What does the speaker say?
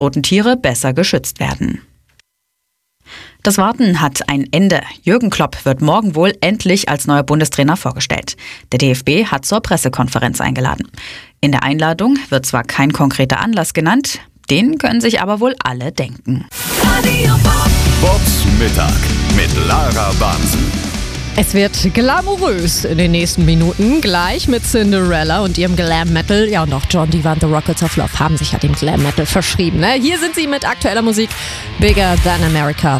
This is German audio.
roten Tiere besser geschützt werden. Das Warten hat ein Ende. Jürgen Klopp wird morgen wohl endlich als neuer Bundestrainer vorgestellt. Der DFB hat zur Pressekonferenz eingeladen. In der Einladung wird zwar kein konkreter Anlass genannt, den können sich aber wohl alle denken. Bobs Mittag mit Lara Bamsen. Es wird glamourös in den nächsten Minuten, gleich mit Cinderella und ihrem Glam Metal. Ja, und auch John Diva und The Rockets of Love haben sich ja dem Glam Metal verschrieben. Ne? Hier sind sie mit aktueller Musik. Bigger Than America.